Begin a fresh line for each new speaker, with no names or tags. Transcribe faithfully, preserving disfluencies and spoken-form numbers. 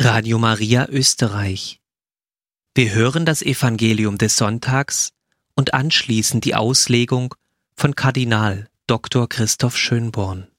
Radio Maria Österreich. Wir hören das Evangelium des Sonntags und anschließend die Auslegung von Kardinal Doktor Christoph Schönborn.